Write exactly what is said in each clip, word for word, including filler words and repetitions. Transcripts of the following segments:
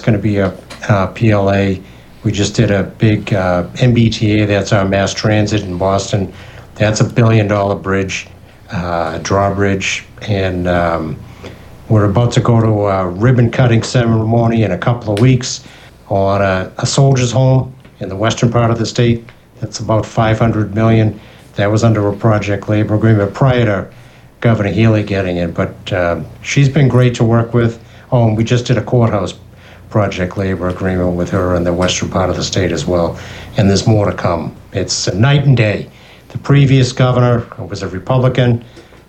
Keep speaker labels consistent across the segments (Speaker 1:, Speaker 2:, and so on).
Speaker 1: going to be a, a P L A. We just did a big uh, M B T A, that's our mass transit in Boston. That's a billion dollar bridge, uh, drawbridge, and um, we're about to go to a ribbon cutting ceremony in a couple of weeks on a, a soldier's home in the western part of the state. That's about five hundred million dollars. That was under a project labor agreement prior to Governor Healy getting it, but um, she's been great to work with. Oh, and we just did a courthouse project labor agreement with her in the western part of the state as well, and there's more to come. It's a night and day. The previous governor was a Republican.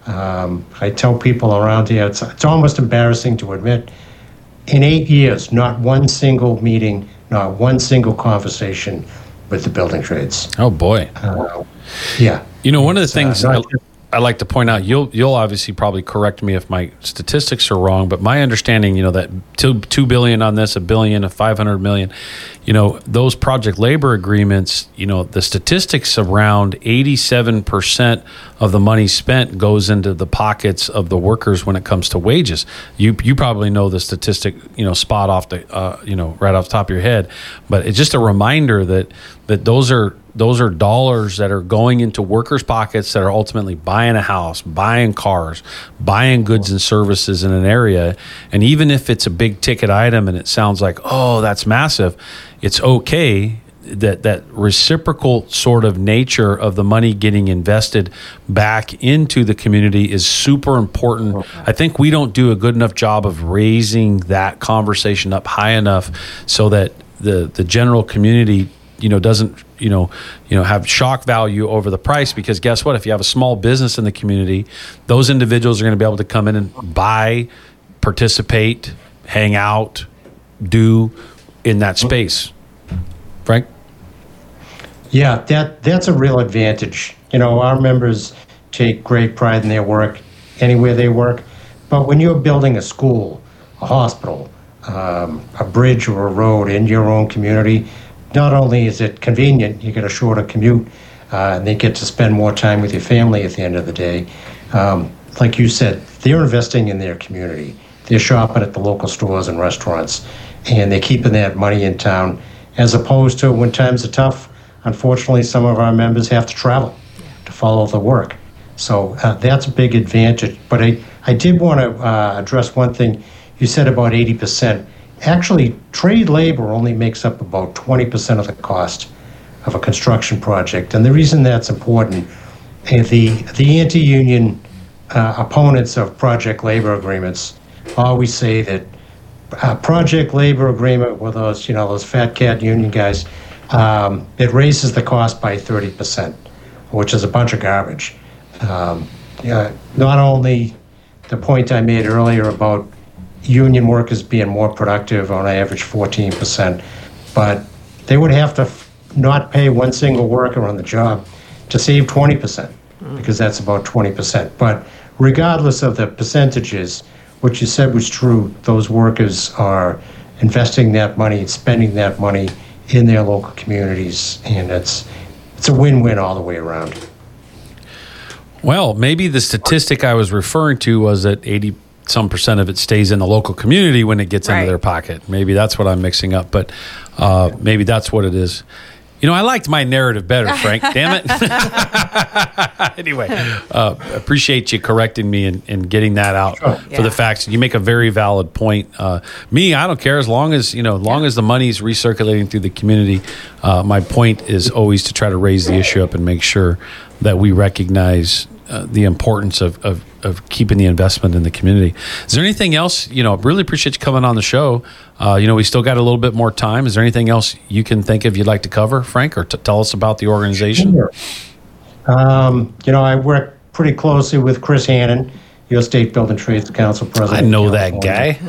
Speaker 1: Um, I tell people around here, it's, it's almost embarrassing to admit, in eight years, not one single meeting, not one single conversation with the building trades.
Speaker 2: Oh, boy.
Speaker 1: Uh, yeah.
Speaker 2: You know, one of the things
Speaker 1: uh,
Speaker 2: I, I like to point out, you'll you'll obviously probably correct me if my statistics are wrong, but my understanding, you know, that two two billion on this, a billion, a five hundred million, you know, those project labor agreements, you know, the statistics around eighty-seven percent of the money spent goes into the pockets of the workers when it comes to wages. You you probably know the statistic, you know, spot off the, uh, you know, right off the top of your head, but it's just a reminder that that those are those are dollars that are going into workers' pockets that are ultimately buying a house, buying cars, buying goods and services in an area. And even if it's a big ticket item and it sounds like, oh, that's massive, it's okay. That that reciprocal sort of nature of the money getting invested back into the community is super important. I think we don't do a good enough job of raising that conversation up high enough so that the the general community, you know, doesn't, you know, you know, have shock value over the price, because guess what? If you have a small business in the community, those individuals are going to be able to come in and buy, participate, hang out, do in that space. Frank?
Speaker 1: Yeah, that that's a real advantage. You know, our members take great pride in their work anywhere they work. But when you're building a school, a hospital, um, a bridge or a road in your own community, not only is it convenient, you get a shorter commute, uh, and they get to spend more time with your family at the end of the day. Um, like you said, they're investing in their community. They're shopping at the local stores and restaurants, and they're keeping that money in town, as opposed to when times are tough, unfortunately, some of our members have to travel to follow the work. So uh, that's a big advantage. But I, I did want to uh, address one thing. You said about eighty percent. Actually, trade labor only makes up about twenty percent of the cost of a construction project. And the reason that's important, uh, the, the anti-union uh, opponents of project labor agreements always say that a project labor agreement with those, you know, those fat cat union guys, um, it raises the cost by thirty percent, which is a bunch of garbage. Um, yeah, not only the point I made earlier about union workers being more productive on average fourteen percent, but they would have to f- not pay one single worker on the job to save twenty percent, because that's about twenty percent. But regardless of the percentages, what you said was true. Those workers are investing that money, spending that money in their local communities, and it's it's a win-win all the way around.
Speaker 2: Well, maybe the statistic I was referring to was that eighty some percent of it stays in the local community when it gets
Speaker 3: right.
Speaker 2: into their pocket. Maybe that's what I'm mixing up, but uh, maybe that's what it is. You know, I liked my narrative better, Frank. Damn it. Anyway, uh, appreciate you correcting me and, and getting that out
Speaker 1: Sure.
Speaker 2: for
Speaker 3: Yeah.
Speaker 2: the facts. You make a very valid point. Uh, me, I don't care as long as, you know, as long as the money's recirculating through the community. Uh, my point is always to try to raise the issue up and make sure that we recognize uh, the importance of, of, of keeping the investment in the community. Is there anything else? You know, really appreciate you coming on the show. Uh, you know, we still got a little bit more time. Is there anything else you can think of you'd like to cover, Frank, or t- tell us about the organization?
Speaker 1: Sure. Um, you know, I work pretty closely with Chris Hannon, your State Building Trades Council president.
Speaker 2: I know that guy.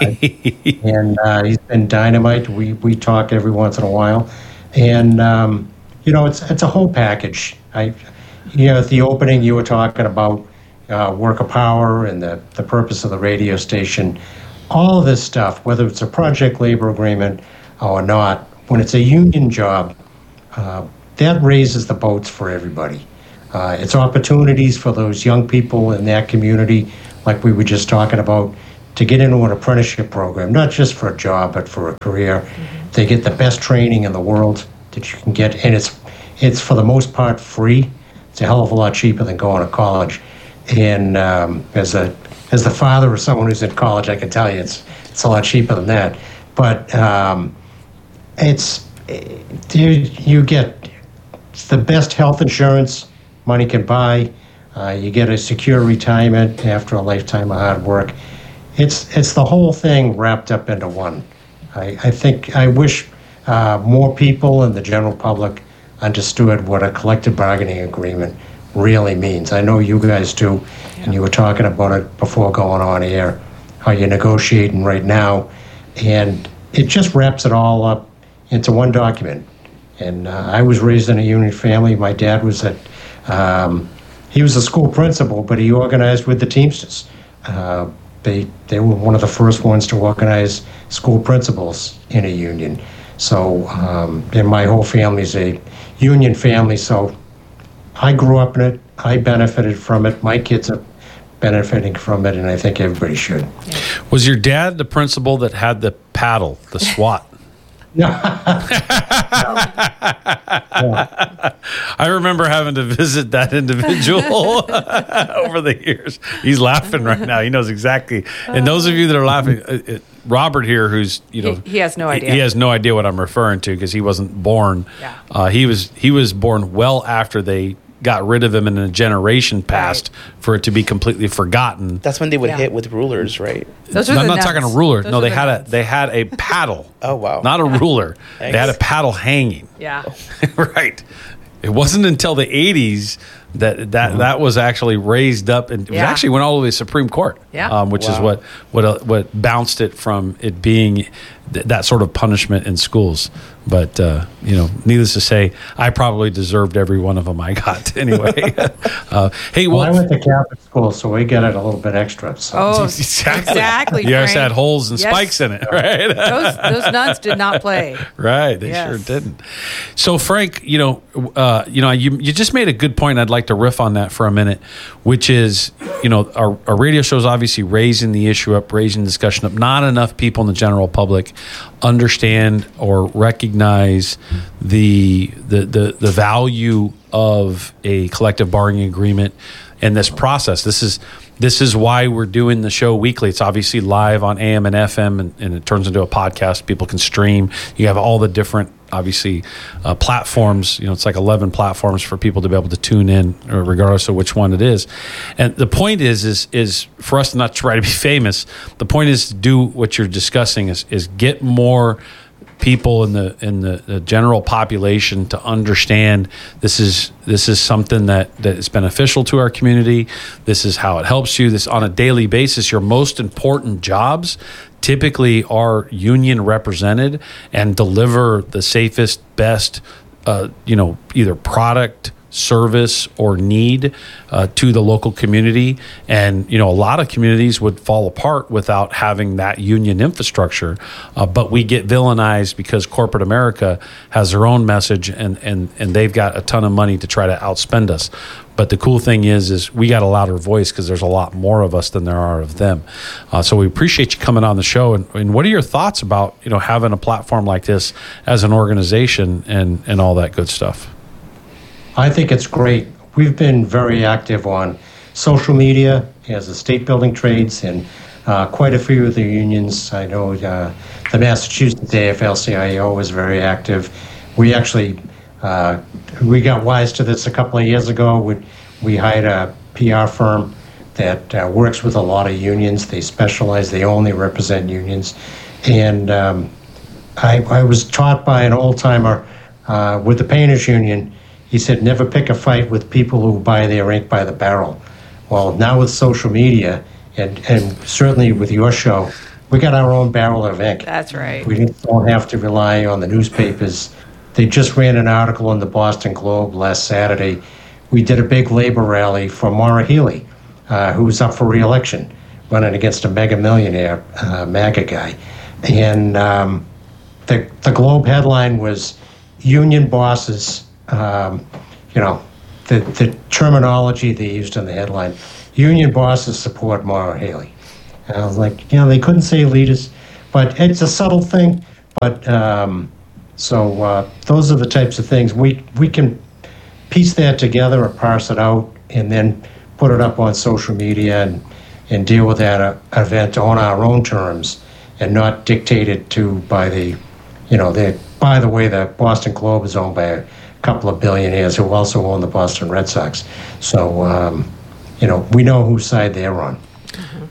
Speaker 1: and uh, he's been dynamite. We we talk every once in a while, and um, you know, it's it's a whole package. I, you know, at the opening, you were talking about uh, worker power and the the purpose of the radio station. All of this stuff, whether it's a project labor agreement or not, when it's a union job, uh, that raises the boats for everybody. Uh, it's opportunities for those young people in that community, like we were just talking about, to get into an apprenticeship program, not just for a job, but for a career. Mm-hmm. They get the best training in the world that you can get, and it's it's for the most part free. It's a hell of a lot cheaper than going to college. And um, as a as the father of someone who's in college, I can tell you it's it's a lot cheaper than that. But um, it's you, you get the best health insurance money can buy. Uh, you get a secure retirement after a lifetime of hard work. It's it's the whole thing wrapped up into one. I, I think I wish uh, more people in the general public understood what a collective bargaining agreement really means. I know you guys do, yeah. And you were talking about it before going on air, how you're negotiating right now, and it just wraps it all up into one document. And uh, I was raised in a union family. My dad was at, um, he was a school principal, but he organized with the Teamsters. Uh, they they were one of the first ones to organize school principals in a union. So, um, and my whole family's a union family, so I grew up in it. I benefited from it. My kids are benefiting from it, and I think everybody should.
Speaker 2: Was your dad the principal that had the paddle, the SWAT?
Speaker 1: No. no.
Speaker 2: I remember having to visit that individual over the years. He's laughing right now. He knows exactly. And those of you that are laughing, uh, Robert here, who's you know,
Speaker 3: he, he has no idea.
Speaker 2: He, he has no idea what I'm referring to because he wasn't born.
Speaker 3: Yeah.
Speaker 2: Uh, he was he was born well after they got rid of him and a generation passed right. for it to be completely forgotten.
Speaker 4: That's when they would
Speaker 3: yeah.
Speaker 4: hit with rulers, right?
Speaker 3: Those are
Speaker 2: no, I'm
Speaker 3: the
Speaker 2: not
Speaker 3: nuts.
Speaker 2: talking a ruler.
Speaker 3: Those
Speaker 2: no, they
Speaker 3: the
Speaker 2: had
Speaker 3: nuts.
Speaker 2: a they had a paddle.
Speaker 4: Oh wow!
Speaker 2: Not a
Speaker 3: yeah.
Speaker 2: ruler.
Speaker 4: Thanks.
Speaker 2: They had a paddle hanging.
Speaker 3: Yeah.
Speaker 2: Right. It wasn't until the eighties that that, mm-hmm. that was actually raised up, and it
Speaker 3: yeah.
Speaker 2: actually went all the way to the Supreme Court,
Speaker 3: yeah.
Speaker 2: um, which
Speaker 4: wow.
Speaker 2: is what what uh, what bounced it from it being th- that sort of punishment in schools. But uh, you know, needless to say, I probably deserved every one of them I got anyway. uh, hey, well,
Speaker 1: well, I went to Catholic school, so we got it a little bit extra. So.
Speaker 3: Oh,
Speaker 2: exactly.
Speaker 3: exactly.
Speaker 2: You guys
Speaker 3: Frank.
Speaker 2: had holes and
Speaker 3: yes.
Speaker 2: spikes in it, right?
Speaker 3: those those nuns did not play.
Speaker 2: Right, they
Speaker 3: yes.
Speaker 2: sure didn't. So, Frank, you know, uh, you know, you you just made a good point. I'd like to riff on that for a minute, which is, you know, our, our radio show is obviously raising the issue up, raising the discussion up. Not enough people in the general public understand or recognize the the the, the value of a collective bargaining agreement and this process. This is this is why we're doing the show weekly. It's obviously live on A M and F M, and, and it turns into a podcast. People can stream. You have all the different, obviously, uh, platforms. You know, it's like eleven platforms for people to be able to tune in, regardless of which one it is. And the point is, is, is for us not to try to be famous. The point is to do what you're discussing is, is get more people in the in the, the general population to understand this is this is something that, that is beneficial to our community. This is how it helps you. This on a daily basis. Your most important jobs typically are union represented and deliver the safest, best, uh, you know, either product, service, or need uh, to the local community. And, you know, a lot of communities would fall apart without having that union infrastructure. Uh, but we get villainized because corporate America has their own message and, and, and they've got a ton of money to try to outspend us. But the cool thing is, is we got a louder voice because there's a lot more of us than there are of them. Uh, so we appreciate you coming on the show. And, and what are your thoughts about, you know, having a platform like this as an organization and, and all that good stuff?
Speaker 1: I think it's great. We've been very active on social media as the state building trades and uh, quite a few of the unions. I know uh, the Massachusetts A F L C I O is very active. We actually, uh, we got wise to this a couple of years ago. We, we hired a P R firm that uh, works with a lot of unions. They specialize, they only represent unions. And um, I, I was taught by an old timer uh, with the painters union. He said, never pick a fight with people who buy their ink by the barrel. Well, now with social media, and, and certainly with your show, we got our own barrel of ink.
Speaker 3: That's right.
Speaker 1: We don't have to rely on the newspapers. They just ran an article in the Boston Globe last Saturday. We did a big labor rally for Maura Healey, uh, who was up for re-election, running against a mega millionaire, uh, MAGA guy. And um, the, the Globe headline was, union bosses, Um, you know, the, the terminology they used in the headline, union bosses support Maura Healey. And I was like, you know, they couldn't say elitist, but it's a subtle thing. But um, so uh, those are the types of things we we can piece that together or parse it out and then put it up on social media and, and deal with that uh, event on our own terms and not dictated to by the, you know, the, by the way, the Boston Globe is owned by a couple of billionaires who also own the Boston Red Sox. So, um, you know, we know whose side they're on.
Speaker 3: Mm-hmm.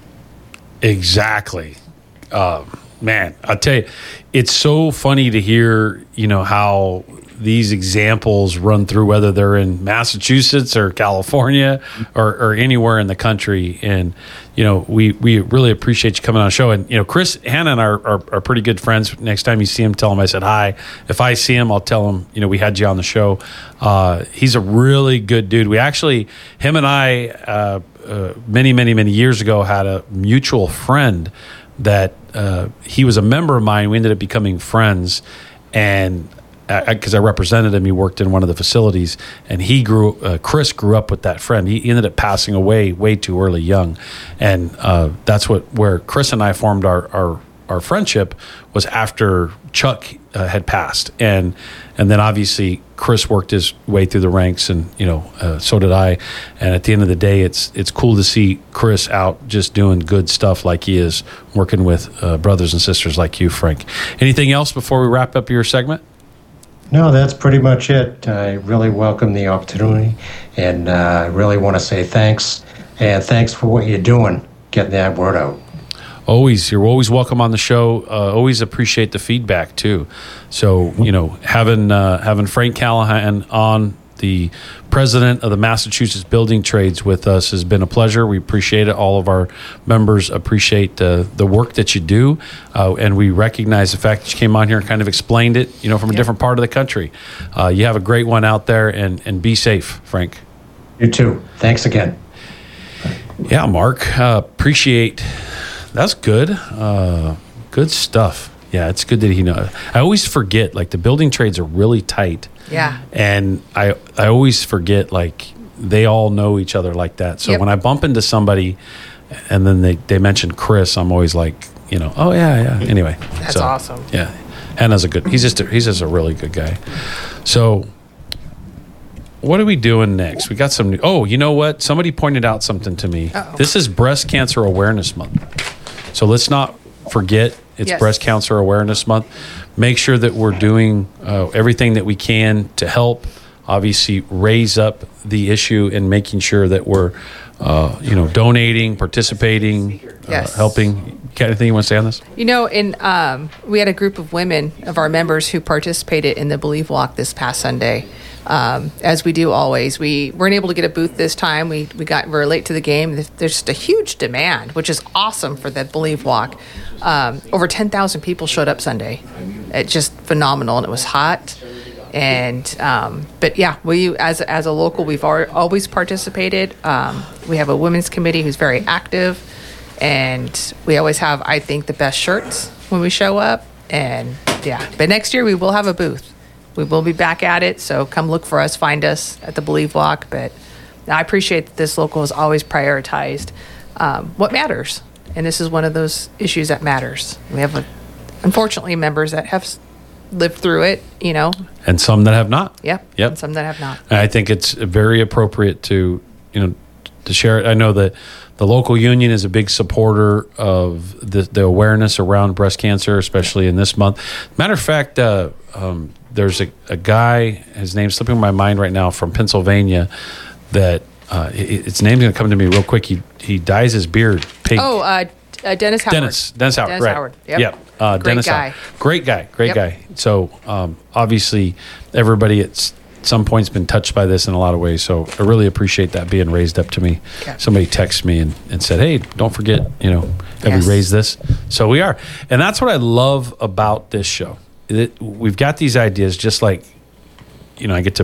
Speaker 2: Exactly. Um, man, I'll tell you, it's so funny to hear, you know, how these examples run through, whether they're in Massachusetts or California or, or anywhere in the country. And, you know, we, we really appreciate you coming on the show. And, you know, Chris Hannon are, are, are pretty good friends. Next time you see him, tell him I said hi. If I see him, I'll tell him, you know, we had you on the show. Uh, he's a really good dude. We actually, him and I, uh, uh, many, many, many years ago had a mutual friend that uh, he was a member of mine. We ended up becoming friends. And because I, I represented him, he worked in one of the facilities, and he grew. Uh, Chris grew up with that friend. He ended up passing away way too early, young, and uh, that's what where Chris and I formed our our, our friendship was after Chuck uh, had passed, and and then obviously Chris worked his way through the ranks, and you know uh, so did I. And at the end of the day, it's it's cool to see Chris out just doing good stuff like he is, working with uh, brothers and sisters like you, Frank. Anything else before we wrap up your segment?
Speaker 1: No, that's pretty much it. I really welcome the opportunity, and uh, I really want to say thanks, and thanks for what you're doing, getting that word out.
Speaker 2: Always, you're always welcome on the show. Uh, always appreciate the feedback too. So, you know, having uh, having Frank Callahan on, the president of the Massachusetts Building Trades, with us has been a pleasure. We appreciate it. All of our members appreciate uh, the work that you do, uh, and we recognize the fact that you came on here and kind of explained it, you know, from a
Speaker 3: Yeah.
Speaker 2: different part of the country. Uh, you have a great one out there, and and be safe, Frank.
Speaker 1: You too. Thanks again.
Speaker 2: Yeah, Mark, uh, appreciate. That's good. Uh, good stuff. Yeah, it's good that he knows. I always forget, like, the building trades are really tight.
Speaker 3: Yeah.
Speaker 2: And I I always forget, like, they all know each other like that. So
Speaker 3: Yep.
Speaker 2: when I bump into somebody and then they, they mention Chris, I'm always like, you know, oh, yeah, yeah. Anyway.
Speaker 3: That's
Speaker 2: so,
Speaker 3: awesome.
Speaker 2: Yeah. Hannah's a good, he's just a, he's just a really good guy. So what are we doing next? We got some new, oh, you know what? Somebody pointed out something to me.
Speaker 3: Uh-oh.
Speaker 2: This is Breast Cancer Awareness Month. So let's not forget it's
Speaker 3: Yes.
Speaker 2: Breast Cancer Awareness Month. Make sure that we're doing uh, everything that we can to help, obviously, raise up the issue and making sure that we're, uh, you know, donating, participating,
Speaker 3: Yes.
Speaker 2: uh, helping. Got anything you want to say on this?
Speaker 3: You know, in um, we had a group of women of our members who participated in the Believe Walk this past Sunday. Um, as we do always, we weren't able to get a booth this time. We we got very late to the game. There's just a huge demand, which is awesome for the Believe Walk. Um, over ten thousand people showed up Sunday. It's just phenomenal, and it was hot. And um, but yeah, we as as a local, we've al- always participated. Um, we have a women's committee who's very active, and we always have, I think, the best shirts when we show up. And yeah, but next year we will have a booth. We will be back at it, so come look for us, find us at the Believe Walk. But I appreciate that this local has always prioritized um, what matters, and this is one of those issues that matters. We have, unfortunately, members that have s- lived through it, you know.
Speaker 2: And some that have not.
Speaker 3: Yep.
Speaker 2: Yep.
Speaker 3: And some that have not.
Speaker 2: And I think it's very appropriate to, you know, to share it. I know that the local union is a big supporter of the, the awareness around breast cancer, especially in this month. Matter of fact, uh, um, there's a, a guy, his name's slipping my mind right now, from Pennsylvania, that uh, it, its name's going to come to me real quick. He he dyes his beard pink.
Speaker 3: Oh, uh, uh, Dennis Howard.
Speaker 2: Dennis, Dennis Howard,
Speaker 3: Dennis
Speaker 2: right.
Speaker 3: Howard, yep.
Speaker 2: Yep. Uh,
Speaker 3: Great
Speaker 2: Dennis
Speaker 3: guy.
Speaker 2: Howard. Great guy, great
Speaker 3: Yep.
Speaker 2: guy. So um, obviously everybody at s- some point's been touched by this in a lot of ways. So I really appreciate that being raised up to me.
Speaker 3: Yeah.
Speaker 2: Somebody texted me and, and said, hey, don't forget, you know, have
Speaker 3: Yes.
Speaker 2: we raised this? So we are. And that's what I love about this show. It, we've got these ideas, just like, you know, I get to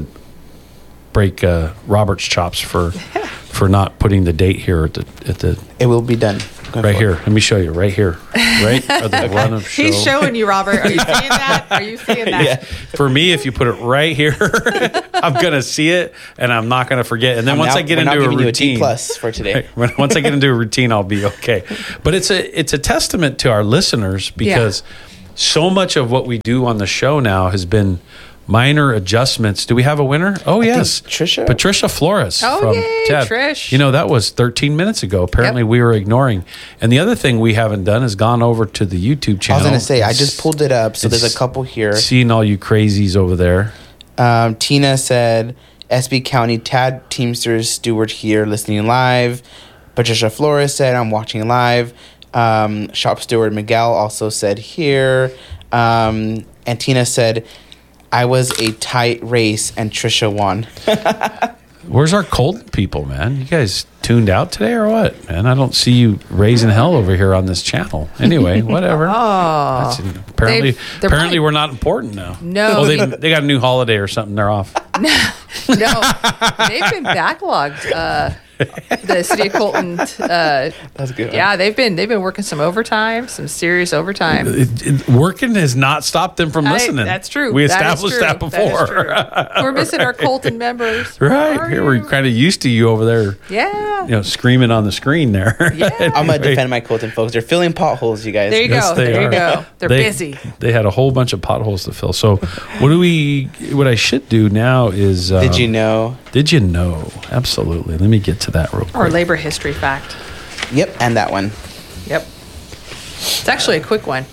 Speaker 2: break uh, Robert's chops for for not putting the date here at the at the
Speaker 4: It will be done. Go
Speaker 2: right
Speaker 4: for
Speaker 2: here.
Speaker 4: it.
Speaker 2: Let me show you. Right here. Right at the run of show.
Speaker 3: He's showing you, Robert. Are you seeing that? Are you seeing that?
Speaker 4: Yeah.
Speaker 2: For me, if you put it right here, I'm gonna see it, and I'm not gonna forget. And then
Speaker 4: I'm
Speaker 2: once
Speaker 4: now-
Speaker 2: I get
Speaker 4: we're now
Speaker 2: into a
Speaker 4: giving you
Speaker 2: routine,
Speaker 4: a D plus for today.
Speaker 2: When- once I get into a routine, I'll be okay. But it's a it's a testament to our listeners because so much of what we do on the show now has been minor adjustments. Do we have a winner? Oh yes,
Speaker 4: Trisha?
Speaker 2: Patricia Flores.
Speaker 3: Oh,
Speaker 2: from
Speaker 3: yay,
Speaker 2: Ted.
Speaker 3: Trish.
Speaker 2: You know that was thirteen minutes ago. Apparently
Speaker 3: Yep.
Speaker 2: we were ignoring. And the other thing we haven't done is gone over to the YouTube
Speaker 4: I
Speaker 2: channel.
Speaker 4: was gonna say I just pulled it up, so there's
Speaker 2: It's-
Speaker 4: a couple here.
Speaker 2: Seeing all you crazies over there.
Speaker 4: Um, Tina said, S B County T A D Teamsters Stewart here listening live. Patricia Flores said, I'm watching live. Um, Shop Steward Miguel also said here. Um, and Tina said, I was a tight race and Trisha won.
Speaker 2: Where's our Colton people, man? You guys tuned out today or what? Man, I don't see you raising hell over here on this channel. Anyway, whatever.
Speaker 3: Oh,
Speaker 2: That's- apparently,
Speaker 3: They've- they're
Speaker 2: apparently
Speaker 3: probably-
Speaker 2: we're not important now.
Speaker 3: No.
Speaker 2: Oh, they they got a new holiday or something. They're off.
Speaker 3: no, they've been backlogged. Uh, the city of Colton. Uh,
Speaker 4: That's good.
Speaker 3: yeah, they've been they've been working some overtime, some serious overtime.
Speaker 2: It- it- working has not stopped them from
Speaker 3: I-
Speaker 2: listening.
Speaker 3: that's true.
Speaker 2: We
Speaker 3: That is
Speaker 2: established
Speaker 3: true.
Speaker 2: that,
Speaker 3: That is
Speaker 2: before.
Speaker 3: true. We're missing our Colton members.
Speaker 2: Right.
Speaker 3: Are
Speaker 2: Here we're
Speaker 3: you?
Speaker 2: kind of used to you over there,
Speaker 3: Yeah.
Speaker 2: you know, screaming on the screen there.
Speaker 3: Yeah.
Speaker 4: I'm going to
Speaker 2: Anyway.
Speaker 4: defend my Colton folks. They're filling potholes, you guys.
Speaker 3: There you
Speaker 2: Yes,
Speaker 3: go.
Speaker 2: they
Speaker 3: There you
Speaker 2: are.
Speaker 3: go. They're
Speaker 2: They-
Speaker 3: busy.
Speaker 2: They had a whole bunch of potholes to fill. So, what do we? What I should do now is. Um,
Speaker 4: Did you know?
Speaker 2: Did you know? Absolutely. Let me get to that real quick.
Speaker 3: Or labor history fact.
Speaker 4: Yep, and that one.
Speaker 3: Yep. It's actually a quick one.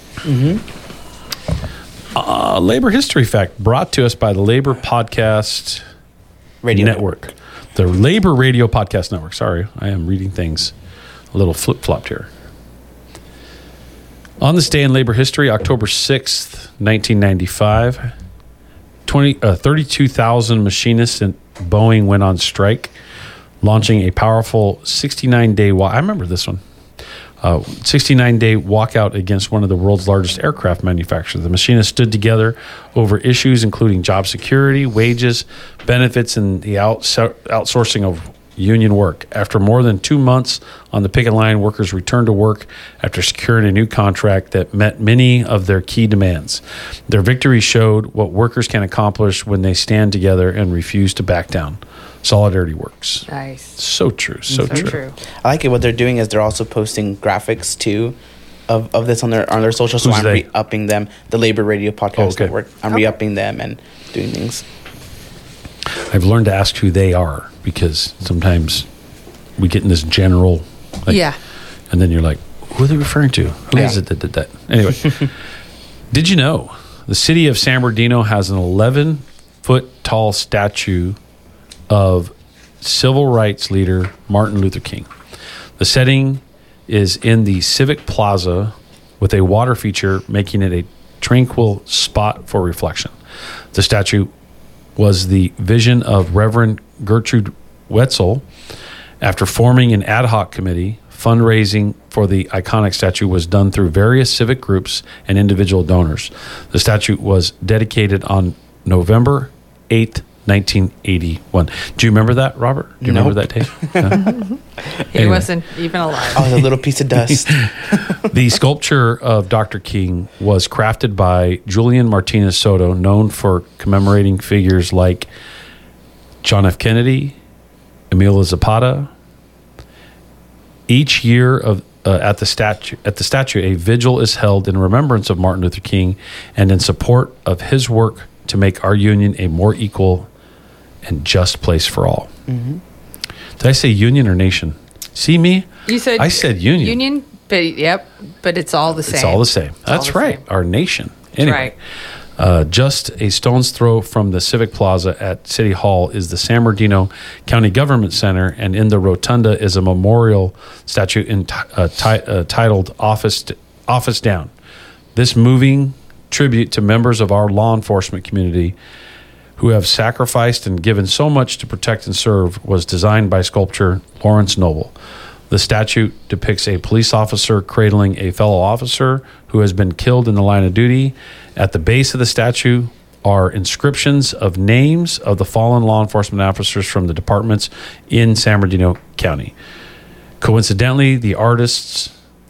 Speaker 2: Uh, labor history fact brought to us by the Labor Podcast
Speaker 4: Radio
Speaker 2: Network. The Labor Radio Podcast Network. Sorry, I am reading things a little flip flopped here. On this day in labor history, October sixth, nineteen ninety-five, twenty, uh, thirty-two thousand machinists in Boeing went on strike, launching a powerful sixty-nine day walk. I remember this one. Uh, sixty-nine day walkout against one of the world's largest aircraft manufacturers. The machinists stood together over issues including job security, wages, benefits, and the outs- outsourcing of union work. After more than two months on the picket line, workers returned to work after securing a new contract that met many of their key demands. Their victory showed what workers can accomplish when they stand together and refuse to back down. Solidarity works.
Speaker 3: Nice.
Speaker 2: So true. So,
Speaker 3: So
Speaker 2: true.
Speaker 3: true.
Speaker 4: I like it. What they're doing is they're also posting graphics too of, of this on their on their social. So
Speaker 2: Who's
Speaker 4: I'm
Speaker 2: they?
Speaker 4: re-upping them. The Labor Radio Podcast
Speaker 2: Oh, okay.
Speaker 4: Network. I'm
Speaker 3: Okay.
Speaker 4: re-upping them and doing things.
Speaker 2: I've learned to ask who they are because sometimes we get in this general, like,
Speaker 3: Yeah.
Speaker 2: and then you're like, who are they referring to? Who is
Speaker 4: Yeah.
Speaker 2: it that did that? Anyway, did you know the city of San Bernardino has an eleven foot tall statue of civil rights leader Martin Luther King? The setting is in the Civic Plaza with a water feature, making it a tranquil spot for reflection. The statue was the vision of Reverend Gertrude Wetzel. After forming an ad hoc committee, fundraising for the iconic statue was done through various civic groups and individual donors. The statue was dedicated on November eighth, nineteen eighty-one. Do you remember that, Robert? Do you remember
Speaker 4: Nope.
Speaker 2: that date? No?
Speaker 3: He
Speaker 2: Anyway.
Speaker 3: wasn't even alive.
Speaker 4: Oh, the little piece of dust.
Speaker 2: The sculpture of Doctor King was crafted by Julian Martinez Soto, known for commemorating figures like John F. Kennedy, Emilio Zapata. Each year of uh, at the statue at the statue, a vigil is held in remembrance of Martin Luther King and in support of his work to make our union a more equal and just place for all.
Speaker 3: Mm-hmm.
Speaker 2: Did I say union or nation? See me?
Speaker 3: You said
Speaker 2: I said union.
Speaker 3: Union, but yep, but it's all the same.
Speaker 2: It's all the same.
Speaker 3: all
Speaker 2: That's
Speaker 3: the
Speaker 2: right.
Speaker 3: same.
Speaker 2: Our nation. Anyway,
Speaker 3: right.
Speaker 2: uh, just a stone's throw from the Civic Plaza at City Hall is the San Bernardino County Government Center, and in the rotunda is a memorial statue in, uh, ti- uh, titled "Office Office Down." This moving tribute to members of our law enforcement community who have sacrificed and given so much to protect and serve was designed by sculptor Lawrence Noble. The statue depicts a police officer cradling a fellow officer who has been killed in the line of duty. At the base of the statue are inscriptions of names of the fallen law enforcement officers from the departments in San Bernardino County. Coincidentally, the artists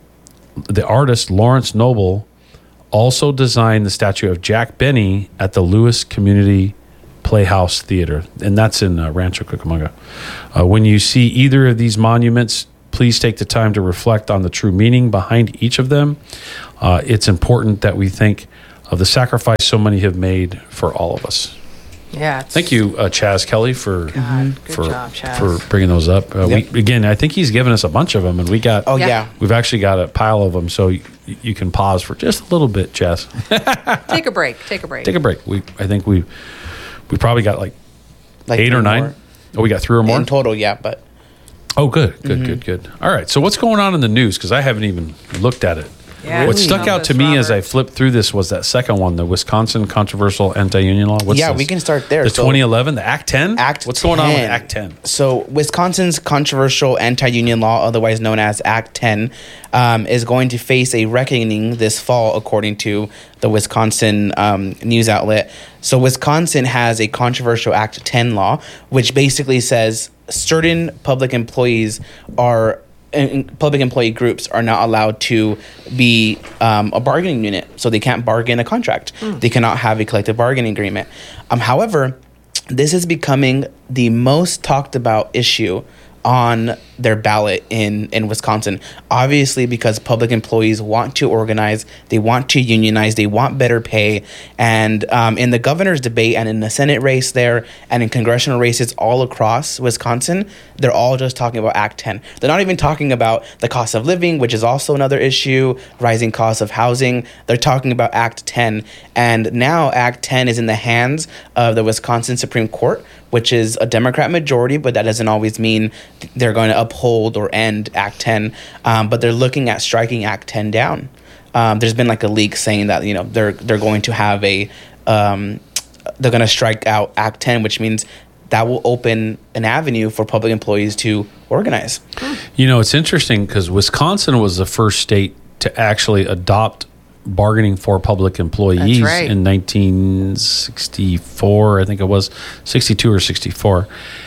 Speaker 2: the artist Lawrence Noble also designed the statue of Jack Benny at the Lewis Community Playhouse Theater, and that's in uh, Rancho Cucamonga. Uh, when you see either of these monuments, please take the time to reflect on the true meaning behind each of them. Uh, it's important that we think of the sacrifice so many have made for all of us.
Speaker 3: Yeah. it's-
Speaker 2: Thank you, uh, Chaz Kelly, for
Speaker 3: God, good
Speaker 2: for
Speaker 3: job, Chaz.
Speaker 2: for bringing those up. Uh,
Speaker 4: Yep.
Speaker 2: we, again, I think he's given us a bunch of them, and we got.
Speaker 4: Oh
Speaker 3: Yeah.
Speaker 4: yeah.
Speaker 2: We've actually got a pile of them, so you, you can pause for just a little bit, Chaz.
Speaker 3: Take a break. Take a break.
Speaker 2: Take a break. We I think we we probably got like,
Speaker 4: Like
Speaker 2: eight
Speaker 4: three
Speaker 2: or nine.
Speaker 4: more.
Speaker 2: Oh, we got three or more.
Speaker 4: In total, yeah, but
Speaker 2: Oh, good, good, good, good. All right. So what's going on in the news? Because I haven't even looked at it.
Speaker 3: Yeah,
Speaker 2: what
Speaker 3: we
Speaker 2: stuck
Speaker 3: know
Speaker 2: out
Speaker 3: this,
Speaker 2: to me as I
Speaker 3: Robert.
Speaker 2: flipped through this was that second one, the Wisconsin controversial anti-union law. What's
Speaker 4: Yeah,
Speaker 2: this?
Speaker 4: we can start there.
Speaker 2: The
Speaker 4: So-
Speaker 2: twenty eleven, the Act ten.
Speaker 4: Act
Speaker 2: What's going on with
Speaker 4: ten.
Speaker 2: Act ten?
Speaker 4: So, Wisconsin's controversial anti-union law, otherwise known as Act ten, um, is going to face a reckoning this fall, according to the Wisconsin um, news outlet. So, Wisconsin has a controversial Act ten law, which basically says certain public employees are and public employee groups are not allowed to be um, a bargaining unit, so they can't bargain a contract. They cannot have a collective bargaining agreement. Um, however, this is becoming the most talked about issue on their ballot in, in Wisconsin. Obviously, because public employees want to organize, they want to unionize, they want better pay. And um, in the governor's debate and in the Senate race there and in congressional races all across Wisconsin, they're all just talking about Act ten. They're not even talking about the cost of living, which is also another issue, rising costs of housing. They're talking about Act ten. And now Act ten is in the hands of the Wisconsin Supreme Court, which is a Democrat majority, but that doesn't always mean they're going to uphold or end Act ten. Um, but they're looking at striking Act ten down. Um, there's been like a leak saying that, you know, they're they're going to have a um, they're going to strike out Act ten, which means that will open an avenue for public employees to organize.
Speaker 2: You know, it's interesting because Wisconsin was the first state to actually adopt bargaining for public employees
Speaker 3: That's right.
Speaker 2: in nineteen sixty-four. I think it was sixty-two or sixty-four,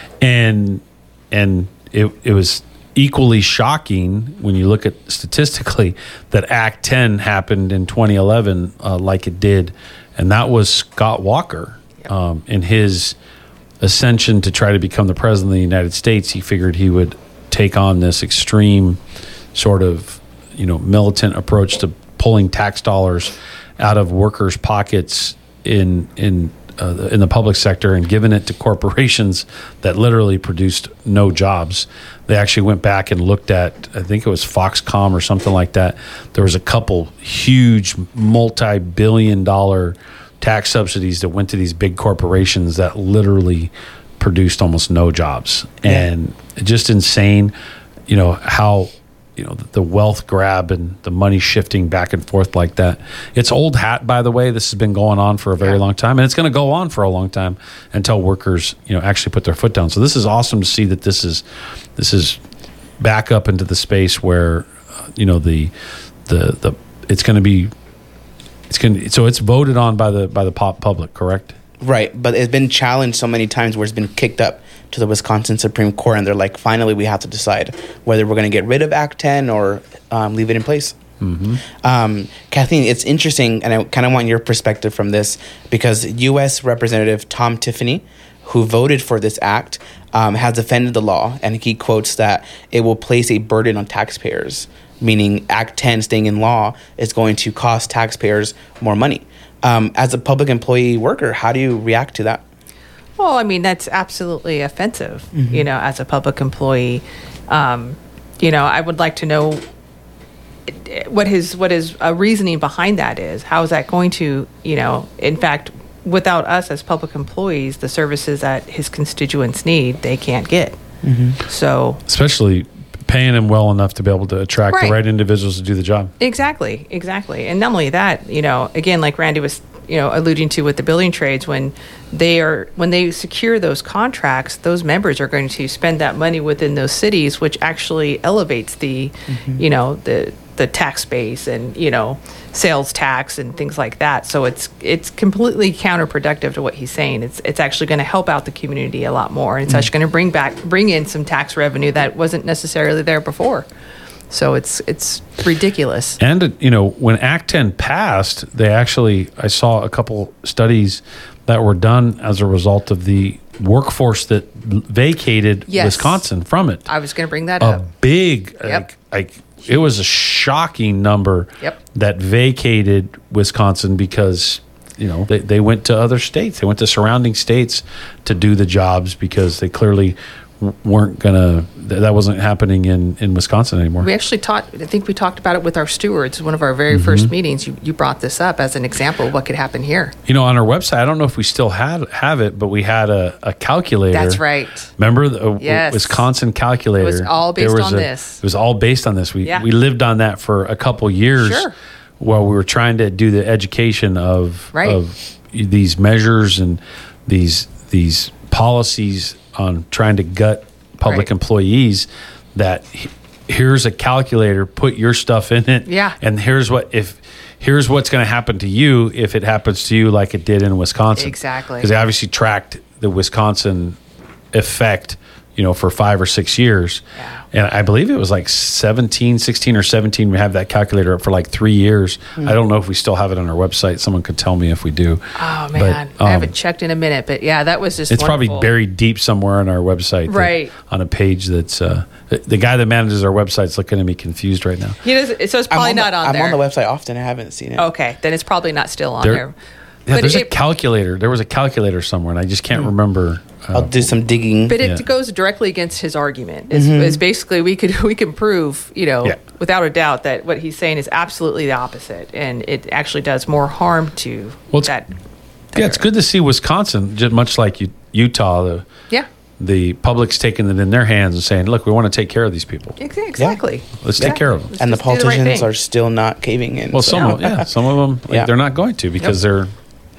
Speaker 2: and and it it was equally shocking when you look at statistically that Act ten happened in twenty eleven, uh, like it did, and that was Scott Walker um, in his ascension to try to become the president of the United States. He figured he would take on this extreme sort of, you know, militant approach to pulling tax dollars out of workers' pockets in in uh, in the public sector and giving it to corporations that literally produced no jobs. They actually went back and looked at, I think it was Foxconn or something like that. There was a couple huge multi-billion dollar tax subsidies that went to these big corporations that literally produced almost no jobs. And just insane, you know, how, you know, the wealth grab and the money shifting back and forth like that. It's old hat, by the way. This has been going on for a very
Speaker 3: Yeah.
Speaker 2: long time, and it's going to go on for a long time until workers, you know, actually put their foot down. So this is awesome to see that this is this is back up into the space where, uh, you know, the the the it's going to be it's going to so it's voted on by the by the pop public, correct?
Speaker 4: Right, but it's been challenged so many times where it's been kicked up to the Wisconsin Supreme Court, and they're like, finally, we have to decide whether we're going to get rid of Act ten or um, leave it in place. Mm-hmm. Um, Kathleen, it's interesting, and I kind of want your perspective from this, because U S Representative Tom Tiffany, who voted for this act, um, has defended the law, and he quotes that it will place a burden on taxpayers, meaning Act ten staying in law is going to cost taxpayers more money. Um, as a public employee worker, how do you react to that?
Speaker 3: Well, I mean, that's absolutely offensive, you know, as a public employee. Um, you know, I would like to know what his what his uh, reasoning behind that is. How is that going to, you know, in fact, without us as public employees, the services that his constituents need, they can't get. So
Speaker 2: Especially paying them well enough to be able to attract
Speaker 3: Right.
Speaker 2: the right individuals to do the job.
Speaker 3: Exactly, exactly. And not only that, you know, again, like Randy was, you know, alluding to with the building trades, when they are when they secure those contracts, those members are going to spend that money within those cities, which actually elevates the, you know, the the tax base and, you know, sales tax and things like that. So it's it's completely counterproductive to what he's saying. It's it's actually going to help out the community a lot more. It's actually going to bring back bring in some tax revenue that wasn't necessarily there before. So it's it's ridiculous.
Speaker 2: And, you know, when Act ten passed, they actually, I saw a couple studies that were done as a result of the workforce that vacated
Speaker 3: Yes.
Speaker 2: Wisconsin from it.
Speaker 3: I was going to bring that
Speaker 2: A
Speaker 3: up.
Speaker 2: big,
Speaker 3: Yep.
Speaker 2: like, like, it was a shocking number
Speaker 3: Yep.
Speaker 2: that vacated Wisconsin because, you know, they, they went to other states. They went to surrounding states to do the jobs because they clearly w- weren't going to, th- that wasn't happening in, in Wisconsin anymore.
Speaker 3: We actually taught, I think we talked about it with our stewards. One of our very
Speaker 2: Mm-hmm.
Speaker 3: first meetings, you, you brought this up as an example of what could happen here.
Speaker 2: You know, on our website, I don't know if we still had have it, but we had a, a calculator.
Speaker 3: That's right.
Speaker 2: Remember the uh,
Speaker 3: Yes.
Speaker 2: Wisconsin calculator?
Speaker 3: It was all
Speaker 2: There
Speaker 3: based
Speaker 2: was
Speaker 3: on
Speaker 2: a-
Speaker 3: this.
Speaker 2: It was all based on this. We
Speaker 3: Yeah.
Speaker 2: we lived on that for a couple years
Speaker 3: Sure.
Speaker 2: while we were trying to do the education of
Speaker 3: Right.
Speaker 2: of these measures and these these policies on trying to gut public
Speaker 3: Right.
Speaker 2: employees. That he- here's a calculator, put your stuff in it,
Speaker 3: Yeah.
Speaker 2: and here's what if. Here's what's going to happen to you if it happens to you like it did in Wisconsin.
Speaker 3: Exactly.
Speaker 2: Because they obviously tracked the Wisconsin effect, you know, for five or six years.
Speaker 3: Yeah.
Speaker 2: And I believe it was like seventeen, sixteen or seventeen. We have that calculator up for like three years.
Speaker 3: Hmm.
Speaker 2: I don't know if we still have it on our website. Someone could tell me if we do.
Speaker 3: Oh,
Speaker 2: But,
Speaker 3: man.
Speaker 2: um,
Speaker 3: I haven't checked in a minute, but yeah, that was just
Speaker 2: It's
Speaker 3: wonderful.
Speaker 2: probably buried deep somewhere on our website. that-
Speaker 3: Right.
Speaker 2: on a page that's, uh, the, the guy that manages our website's looking at me confused right now.
Speaker 3: He does, so it's
Speaker 4: I'm
Speaker 3: probably
Speaker 4: on
Speaker 3: not
Speaker 4: the,
Speaker 3: on
Speaker 4: I'm
Speaker 3: there.
Speaker 4: on the website often. I haven't seen it.
Speaker 3: Okay, then it's probably not still on
Speaker 2: There-
Speaker 3: there.
Speaker 2: Yeah,
Speaker 3: But
Speaker 2: there's a
Speaker 3: it-
Speaker 2: calculator. There was a calculator somewhere, and I just can't remember. Uh,
Speaker 4: I'll do some digging.
Speaker 3: But it
Speaker 2: Yeah.
Speaker 3: goes directly against his argument. It's, it's basically we could we can prove, you know,
Speaker 2: Yeah.
Speaker 3: without a doubt that what he's saying is absolutely the opposite, and it actually does more harm to
Speaker 2: Well, it's-
Speaker 3: that.
Speaker 2: yeah, it's good to see Wisconsin, just much like U- Utah, the,
Speaker 3: Yeah,
Speaker 2: the public's taking it in their hands and saying, look, we want to take care of these people.
Speaker 3: ex- exactly.
Speaker 2: Let's take care of them.
Speaker 3: Let's
Speaker 4: and the
Speaker 3: just do right
Speaker 4: politicians
Speaker 3: thing.
Speaker 4: are still not caving in.
Speaker 2: Well,
Speaker 4: so-
Speaker 2: some of yeah, some of them, like,
Speaker 4: Yeah.
Speaker 2: they're not going to because they're,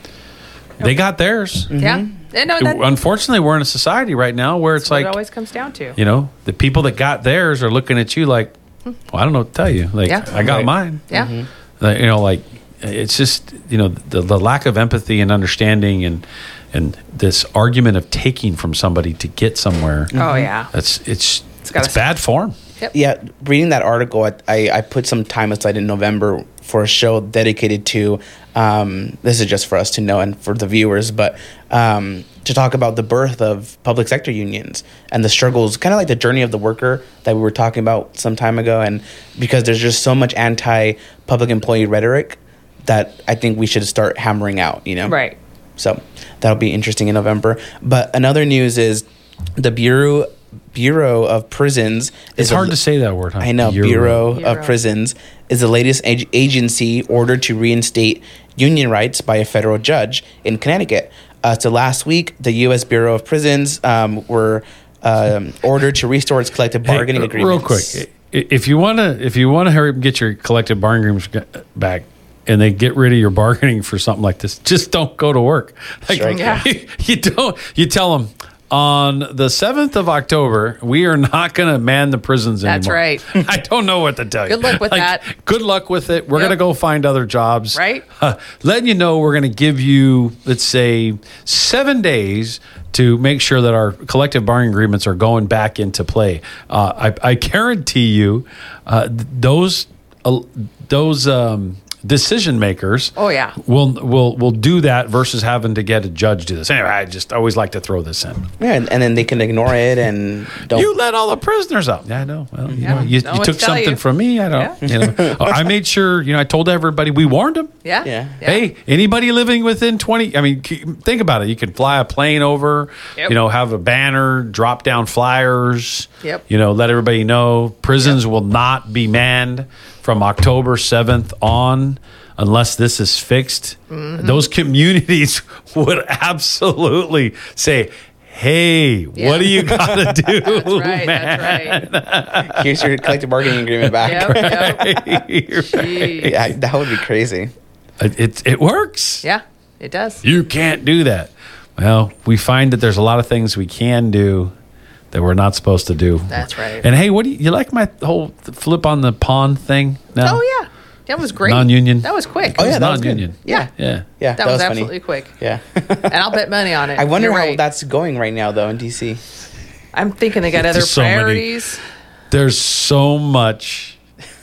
Speaker 2: they got theirs.
Speaker 3: Yeah, and no, that,
Speaker 2: Unfortunately, we're in a society right now where it's
Speaker 3: that's what
Speaker 2: like,
Speaker 3: it always comes down to.
Speaker 2: you know, the people that got theirs are looking at you like, well, I don't know what to tell you. Like,
Speaker 3: Yeah.
Speaker 2: I got
Speaker 4: Right.
Speaker 2: mine.
Speaker 3: Yeah,
Speaker 2: Like, you know, like it's just, you know, the, the lack of empathy and understanding and and this argument of taking from somebody to get somewhere.
Speaker 3: oh yeah,
Speaker 2: That's it's it's,
Speaker 3: gotta
Speaker 2: bad form.
Speaker 4: Yeah, reading that article, I, I, I put some time aside in November for a show dedicated to, um, this is just for us to know and for the viewers, but um, to talk about the birth of public sector unions and the struggles, kind of like the journey of the worker that we were talking about some time ago. And because there's just so much anti-public employee rhetoric that I think we should start hammering out, you know?
Speaker 3: right.
Speaker 4: So that'll be interesting in November. But another news is the Bureau Bureau of Prisons.
Speaker 2: It's
Speaker 4: is a-
Speaker 2: hard to say that word. Huh?
Speaker 4: I know. Bureau,
Speaker 3: Bureau.
Speaker 4: of Prisons is the latest ag- agency ordered to reinstate union rights by a federal judge in Connecticut. Uh, so last week, the U S Bureau of Prisons um, were um, ordered to restore its collective
Speaker 2: Hey,
Speaker 4: bargaining
Speaker 2: r-
Speaker 4: agreements.
Speaker 2: Real quick, i- if you want to, if you want to hurry up and get your collective bargaining agreements g- back, and they get rid of your bargaining for something like this, just don't go to work. Like,
Speaker 4: Strike.
Speaker 3: Yeah.
Speaker 2: you, you don't. You tell them on the seventh of October, we are not going to man the prisons
Speaker 3: That's
Speaker 2: anymore.
Speaker 3: right.
Speaker 2: I don't know what to tell you.
Speaker 3: Good luck with
Speaker 2: Like,
Speaker 3: that.
Speaker 2: Good luck with it. We're
Speaker 3: Yep.
Speaker 2: going to go find other jobs.
Speaker 3: Right.
Speaker 2: Uh, letting you know, we're going to give you, let's say, seven days to make sure that our collective bargaining agreements are going back into play. Uh, I, I guarantee you, uh, th- those uh, those um, decision makers.
Speaker 3: Oh, yeah.
Speaker 2: will will will do that versus having to get a judge do this. Anyway, I just always like to throw this in.
Speaker 4: Yeah, and, and then they can ignore it and don't.
Speaker 2: You let all the prisoners out. Yeah, I know. Well, you
Speaker 3: Yeah,
Speaker 2: know, you,
Speaker 3: no
Speaker 2: you
Speaker 3: one
Speaker 2: took
Speaker 3: to tell
Speaker 2: something
Speaker 3: you.
Speaker 2: from me. I don't. You know, I made sure. You know, I told everybody. We warned them.
Speaker 3: Yeah.
Speaker 4: Yeah.
Speaker 2: Hey, anybody living within twenty, I mean, k- think about it. You can fly a plane over,
Speaker 3: Yep.
Speaker 2: you know, have a banner, drop down flyers,
Speaker 3: Yep.
Speaker 2: you know, let everybody know prisons will not be manned from October seventh on unless this is fixed.
Speaker 3: Mm-hmm.
Speaker 2: Those communities would absolutely say, hey,
Speaker 3: Yeah.
Speaker 2: what do you got to do,
Speaker 3: That's right.
Speaker 2: man?
Speaker 3: That's right.
Speaker 4: Here's your collective bargaining agreement back.
Speaker 3: Yep, yep.
Speaker 2: You're right.
Speaker 4: Yeah, that would be crazy.
Speaker 2: It, it, it works.
Speaker 3: Yeah, it does.
Speaker 2: You can't do that. Well, we find that there's a lot of things we can do that we're not supposed to do.
Speaker 3: That's right.
Speaker 2: And hey, what do you, you like my whole flip on the pawn thing? No?
Speaker 3: Oh yeah, that was great.
Speaker 2: Non-union.
Speaker 3: That was quick.
Speaker 4: Oh, yeah,
Speaker 2: It's
Speaker 4: that was good.
Speaker 2: non-union.
Speaker 3: Yeah.
Speaker 2: Yeah.
Speaker 4: Yeah,
Speaker 3: That, was,
Speaker 4: funny.
Speaker 3: absolutely quick.
Speaker 4: Yeah.
Speaker 3: And I'll bet money on it.
Speaker 4: I wonder
Speaker 3: You're
Speaker 4: how
Speaker 3: right.
Speaker 4: that's going right now, though, in D C.
Speaker 3: I'm thinking they got other
Speaker 2: There's so many-
Speaker 3: priorities.
Speaker 2: There's so much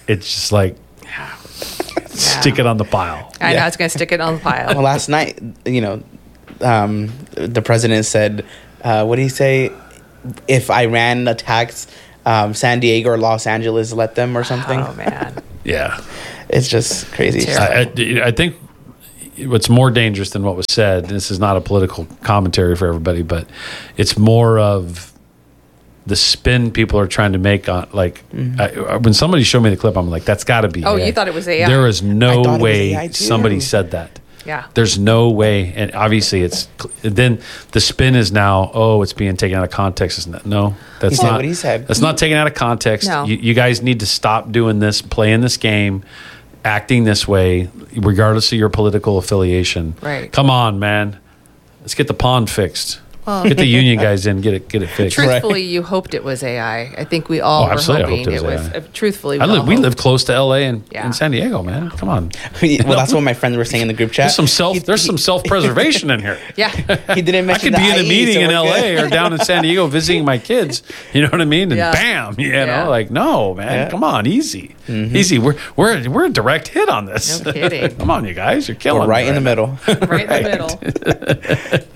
Speaker 2: it's just like, stick it on the pile.
Speaker 3: I know
Speaker 4: Yeah.
Speaker 3: I was going to stick it on the pile.
Speaker 4: Well, last night, you know, um, the president said, uh, what did he say? If Iran attacks um, San Diego or Los Angeles, let them or something.
Speaker 3: Oh man.
Speaker 2: Yeah.
Speaker 4: It's just crazy.
Speaker 3: Terrible.
Speaker 2: I, I, I think what's more dangerous than what was said, this is not a political commentary for everybody, but it's more of the spin people are trying to make on, like,
Speaker 4: Mm-hmm.
Speaker 2: I, when somebody showed me the clip, I'm like, that's got to be
Speaker 3: Oh,
Speaker 2: A I.
Speaker 3: you thought it was A I?
Speaker 2: There is
Speaker 4: I
Speaker 2: no
Speaker 4: thought it was
Speaker 2: way
Speaker 4: A I too.
Speaker 2: somebody said that.
Speaker 3: Yeah.
Speaker 2: There's no way, and obviously it's then the spin is now, oh, it's being taken out of context. Isn't it? No, that's
Speaker 4: He said
Speaker 2: not
Speaker 4: what he said.
Speaker 2: That's not taken out of context.
Speaker 3: No.
Speaker 2: You, you guys need to stop doing this, playing this game, acting this way, regardless of your political affiliation.
Speaker 3: Right.
Speaker 2: Come on, man. Let's get the pond fixed. Get the union guys in. Get it. Get it fixed.
Speaker 3: Truthfully, you hoped it was A I. I think we all
Speaker 2: Oh,
Speaker 3: were
Speaker 2: absolutely, I
Speaker 3: hoping
Speaker 2: hoped
Speaker 3: it
Speaker 2: it was
Speaker 3: was.
Speaker 2: A I.
Speaker 3: uh, truthfully,
Speaker 2: I
Speaker 3: we,
Speaker 2: live,
Speaker 3: all
Speaker 2: we
Speaker 3: hoped-
Speaker 2: live close to L A and,
Speaker 3: Yeah.
Speaker 2: and San Diego, man. Come on.
Speaker 4: Well, that's what my friends were saying in the group chat.
Speaker 2: There's some self.
Speaker 4: He-
Speaker 2: There's some self preservation in here.
Speaker 3: Yeah.
Speaker 4: He didn't
Speaker 2: I
Speaker 4: mention
Speaker 2: could
Speaker 4: the
Speaker 2: be in
Speaker 4: I
Speaker 2: a
Speaker 4: E,
Speaker 2: meeting
Speaker 4: so
Speaker 2: in
Speaker 4: we're
Speaker 2: L A
Speaker 4: good.
Speaker 2: or down in San Diego visiting my kids. You know what I mean? And
Speaker 3: Yeah.
Speaker 2: bam, you know,
Speaker 3: Yeah.
Speaker 2: like no, man,
Speaker 4: Yeah.
Speaker 2: come on, easy,
Speaker 4: Mm-hmm.
Speaker 2: easy. We're we're we're a direct hit on this.
Speaker 3: No kidding.
Speaker 2: Come on, you guys, you're killing.
Speaker 4: We're right
Speaker 2: me
Speaker 4: in the
Speaker 2: now.
Speaker 4: middle.
Speaker 3: Right in the middle.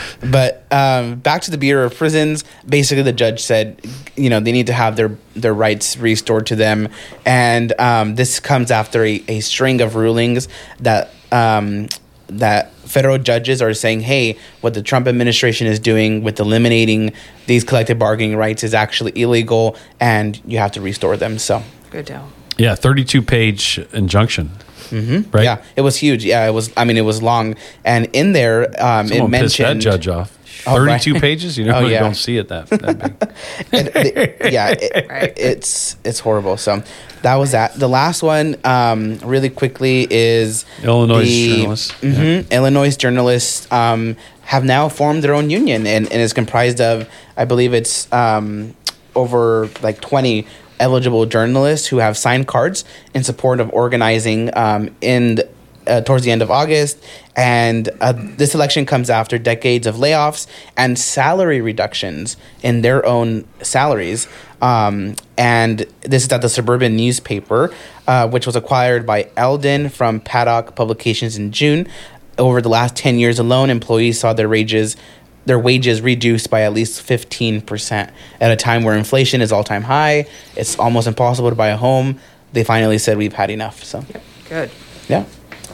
Speaker 4: But um, back to the Bureau of Prisons. Basically, the judge said, you know, they need to have their their rights restored to them, and um, this comes after a, a string of rulings that um, that federal judges are saying, hey, what the Trump administration is doing with eliminating these collective bargaining rights is actually illegal, and you have to restore them. So,
Speaker 3: Good deal.
Speaker 2: Yeah, thirty-two page injunction. Mm-hmm. Right.
Speaker 4: yeah, it was huge. Yeah, it was. I mean, it was long, and in there, um,
Speaker 2: Someone
Speaker 4: it
Speaker 2: pissed that
Speaker 4: mentioned
Speaker 2: judge off.
Speaker 4: Oh, right.
Speaker 2: thirty-two pages. You know,
Speaker 4: Oh,
Speaker 2: you
Speaker 4: yeah.
Speaker 2: don't see it that, that big.
Speaker 4: And the- yeah, it,
Speaker 3: Right.
Speaker 4: it's it's horrible. So that was that. The last one, um, really quickly, is
Speaker 2: Illinois
Speaker 4: the-
Speaker 2: journalists.
Speaker 4: Mhm, Illinois journalists um, have now formed their own union, and, and is comprised of, I believe it's um, over like twenty eligible journalists who have signed cards in support of organizing um, in. The, Uh, towards the end of August, and uh, this election comes after decades of layoffs and salary reductions in their own salaries. Um, and this is at the Suburban newspaper, uh, which was acquired by Eldon from Paddock Publications in June. Over the last ten years alone, employees saw their wages their wages reduced by at least fifteen percent at a time where inflation is all-time high. It's almost impossible to buy a home. They finally said we've had enough. So,
Speaker 3: Good.
Speaker 4: yeah.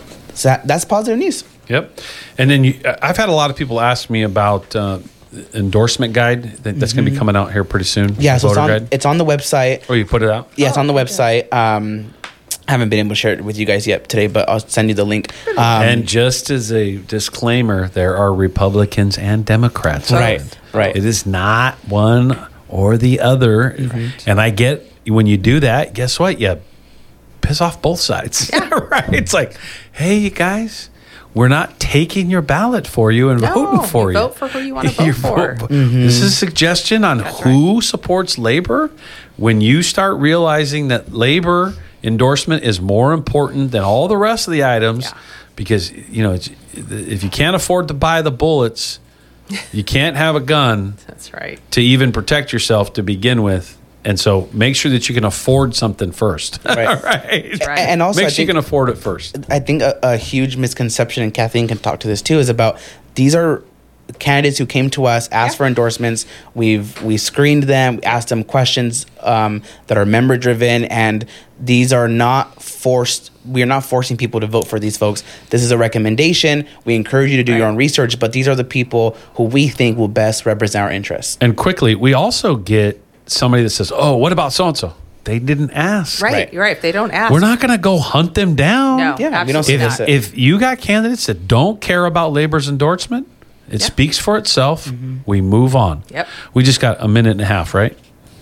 Speaker 4: So that, that's positive news.
Speaker 2: Yep. And then you, I've had a lot of people ask me about uh, endorsement guide that, that's going to be coming out here pretty soon.
Speaker 4: Yeah, so it's
Speaker 2: Voter
Speaker 4: on,
Speaker 2: guide.
Speaker 4: it's on the website.
Speaker 2: Oh, you put it out?
Speaker 4: Yeah, it's on the website. Um, I haven't been able to share it with you guys yet today, but I'll send you the link. Um,
Speaker 2: And just as a disclaimer, there are Republicans and Democrats. on
Speaker 4: Right,
Speaker 2: it.
Speaker 4: right.
Speaker 2: It is not one or the other. And I get when you do that, guess what? You piss off both sides. Yeah. Right. It's like, hey, you guys, we're not taking your ballot for you and
Speaker 3: No,
Speaker 2: voting for
Speaker 3: you
Speaker 2: you.
Speaker 3: vote for who you wanna vote
Speaker 2: You
Speaker 3: for.
Speaker 2: This is a suggestion on who supports labor. When you start realizing that labor endorsement is more important than all the rest of the items,
Speaker 3: Yeah.
Speaker 2: because you know it's, if you can't afford to buy the bullets, you can't have a gun
Speaker 3: That's right.
Speaker 2: to even protect yourself to begin with. And so make sure that you can afford something first.
Speaker 4: Right.
Speaker 2: right.
Speaker 3: Right.
Speaker 4: And also,
Speaker 2: Make
Speaker 4: I
Speaker 2: sure you
Speaker 4: think,
Speaker 2: can afford it first.
Speaker 4: I think a, a huge misconception, and Kathleen can talk to this too, is about these are candidates who came to us, asked
Speaker 3: Yeah.
Speaker 4: for endorsements. We've we screened them, we asked them questions um, that are member driven, and these are not forced. We are not forcing people to vote for these folks. This is a recommendation. We encourage you to do your
Speaker 3: Right.
Speaker 4: own research, but these are the people who we think will best represent our interests.
Speaker 2: And quickly, we also get somebody that says, "Oh, what about so and so?" They didn't ask.
Speaker 3: Right.
Speaker 4: Right.
Speaker 3: You're right. If they don't ask,
Speaker 2: We're not going to go hunt them down.
Speaker 3: No,
Speaker 4: Yeah, we don't
Speaker 3: absolutely
Speaker 4: see
Speaker 3: not.
Speaker 4: this.
Speaker 2: If you got candidates that don't care about labor's endorsement, it
Speaker 3: Yeah.
Speaker 2: speaks for itself. We move on.
Speaker 3: Yep.
Speaker 2: We just got a minute and a half, right?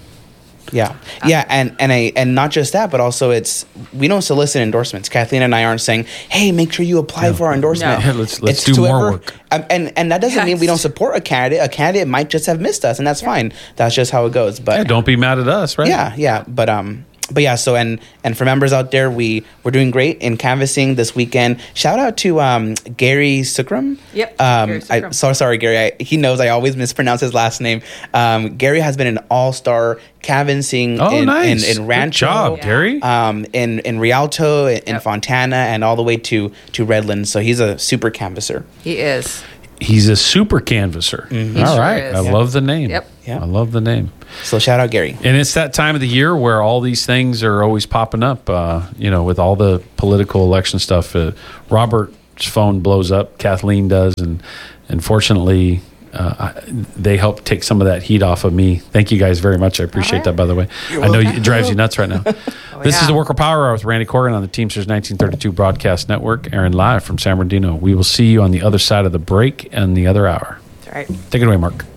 Speaker 4: Yeah, yeah, and and I and not just that, but also it's we don't solicit endorsements. Kathleen and I aren't saying, "Hey, make sure you apply for our endorsement."
Speaker 3: No.
Speaker 2: Yeah, let's- let's
Speaker 4: It's
Speaker 2: do
Speaker 4: to
Speaker 2: more
Speaker 4: whoever-
Speaker 2: work.
Speaker 4: Um, and and that doesn't mean we
Speaker 3: Yes.
Speaker 4: don't support a candidate. A candidate might just have missed us, and that's fine. That's just how it goes. But
Speaker 2: Yeah, don't be mad at us, right?
Speaker 4: yeah, yeah, but um, but yeah, so and and for members out there, we we're doing great in canvassing this weekend. Shout out to um, Gary Sukram.
Speaker 3: Yep.
Speaker 4: Um,
Speaker 3: Gary
Speaker 4: I,
Speaker 3: Sukram.
Speaker 4: so sorry, Gary. I, he knows I always mispronounce his last name. Um, Gary has been an all-star canvassing
Speaker 2: Oh,
Speaker 4: in,
Speaker 2: nice.
Speaker 4: in, in Rancho,
Speaker 2: Good job,
Speaker 3: Yeah.
Speaker 2: Gary.
Speaker 4: um, in in Rialto, in, in
Speaker 3: Yep.
Speaker 4: Fontana, and all the way to to Redlands. So he's a super canvasser.
Speaker 3: He is.
Speaker 2: He's a super canvasser.
Speaker 3: He
Speaker 2: All
Speaker 3: sure
Speaker 2: right.
Speaker 3: is.
Speaker 2: I
Speaker 3: Yeah.
Speaker 2: love the name.
Speaker 3: Yep.
Speaker 4: Yeah.
Speaker 2: I love the name.
Speaker 4: So shout out Gary.
Speaker 2: And it's that time of the year where all these things are always popping up, uh, you know, with all the political election stuff. Uh, Robert's phone blows up, Kathleen does, and unfortunately, uh, I, they help take some of that heat off of me. Thank you guys very much. I appreciate
Speaker 3: right.
Speaker 2: that, by the way. I know it drives you nuts right now. This is
Speaker 3: yeah.
Speaker 2: the Worker Power Hour with Randy Corgan on the Teamsters nineteen thirty-two Broadcast Network, airing live from San Bernardino. We will see you on the other side of the break and the other hour.
Speaker 3: That's right.
Speaker 2: Take it away, Mark.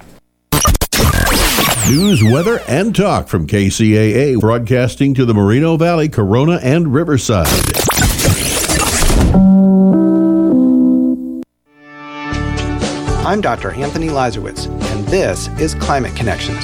Speaker 5: News, weather, and talk from K C A A, broadcasting to the Moreno Valley, Corona, and Riverside.
Speaker 6: I'm Doctor Anthony Lazarowitz, and this is Climate Connections.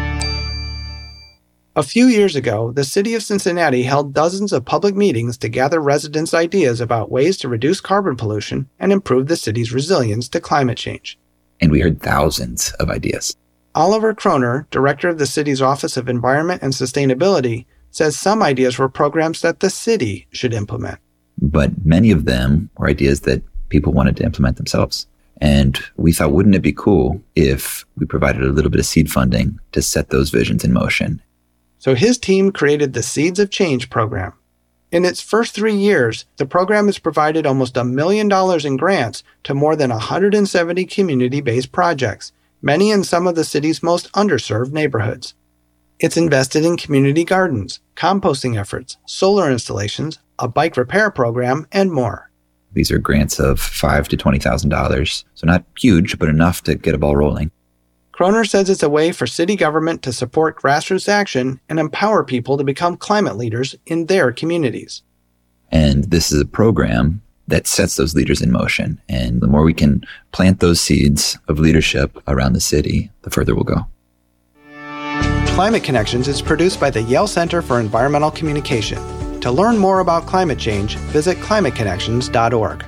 Speaker 6: A few years ago, the city of Cincinnati held dozens of public meetings to gather residents' ideas about ways to reduce carbon pollution and improve the city's resilience to climate change.
Speaker 7: And we heard thousands of ideas.
Speaker 6: Oliver Kroner, director of the city's Office of Environment and Sustainability, says some ideas were programs that the city should implement.
Speaker 7: But many of them were ideas that people wanted to implement themselves. And we thought, wouldn't it be cool if we provided a little bit of seed funding to set those visions in motion?
Speaker 6: So his team created the Seeds of Change program. In its first three years, the program has provided almost a million dollars in grants to more than one hundred seventy community-based projects, many in some of the city's most underserved neighborhoods. It's invested in community gardens, composting efforts, solar installations, a bike repair program, and more.
Speaker 7: These are grants of five thousand to twenty thousand dollars, so not huge, but enough to get a ball rolling.
Speaker 6: Kroner says it's a way for city government to support grassroots action and empower people to become climate leaders in their communities.
Speaker 7: And this is a program that sets those leaders in motion. And the more we can plant those seeds of leadership around the city, the further we'll go.
Speaker 6: Climate Connections is produced by the Yale Center for Environmental Communication. To learn more about climate change, visit climate connections dot org.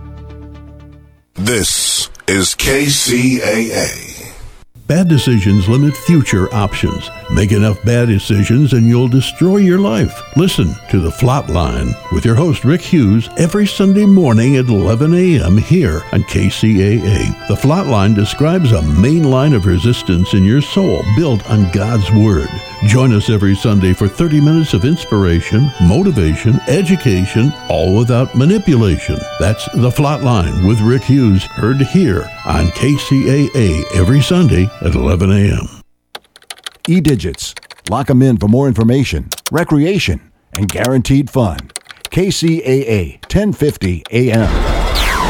Speaker 8: This is K C A A.
Speaker 5: Bad decisions limit future options. Make enough bad decisions and you'll destroy your life. Listen to The Flatline with your host Rick Hughes every Sunday morning at eleven a.m. here on K C A A. The Flatline describes a main line of resistance in your soul built on God's Word. Join us every Sunday for thirty minutes of inspiration, motivation, education, all without manipulation. That's The Flatline with Rick Hughes, heard here on K C A A every Sunday at eleven a.m.
Speaker 9: E-Digits. Lock them in for more information, recreation, and guaranteed fun. K C A A, ten fifty A M.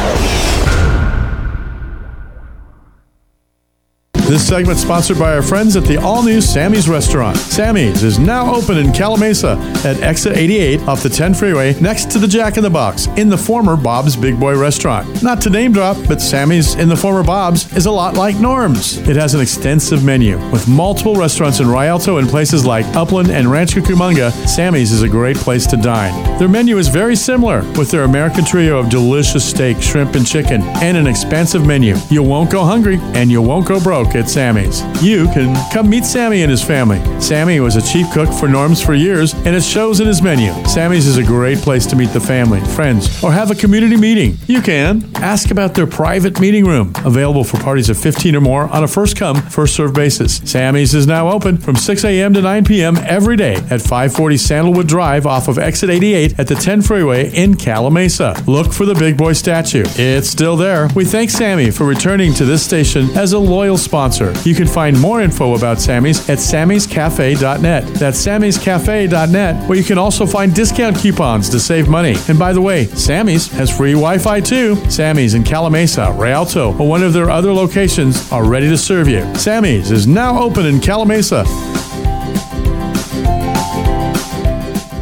Speaker 10: This segment sponsored by our friends at the all-new Sammy's Restaurant. Sammy's is now open in Calamasa at exit eighty-eight off the ten freeway next to the Jack in the Box in the former Bob's Big Boy Restaurant. Not to name drop, but Sammy's in the former Bob's is a lot like Norm's. It has an extensive menu with multiple restaurants in Rialto and places like Upland and Rancho Cucamonga. Sammy's is a great place to dine. Their menu is very similar with their American trio of delicious steak, shrimp, and chicken and an expansive menu. You won't go hungry and you won't go broke at Sammy's. You can come meet Sammy and his family. Sammy was a chief cook for Norm's for years, and it shows in his menu. Sammy's is a great place to meet the family, friends, or have a community meeting. You can ask about their private meeting room, available for parties of fifteen or more on a first-come, first-served basis. Sammy's is now open from six a.m. to nine p.m. every day at five forty Sandalwood Drive off of exit eighty-eight at the ten freeway in Calamasa. Look for the Big Boy statue. It's still there. We thank Sammy for returning to this station as a loyal sponsor. You can find more info about Sammy's at sammys cafe dot net. That's sammys cafe dot net, where you can also find discount coupons to save money. And by the way, Sammy's has free Wi-Fi too. Sammy's in Calamasa, Rialto, or one of their other locations are ready to serve you. Sammy's is now open in Calamasa.